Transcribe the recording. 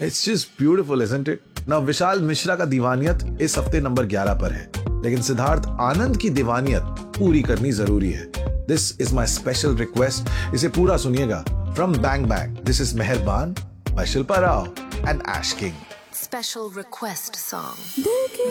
It's just beautiful, isn't it? Now Vishal Mishra का दीवानियत इस हफ्ते नंबर 11 पर है, लेकिन सिद्धार्थ आनंद की दीवानियत पूरी करनी जरूरी है। This is my special request, इसे पूरा सुनिएगा। From bang bang, this is मेहरबान bye Shilpa Rao and ash king. Special request song.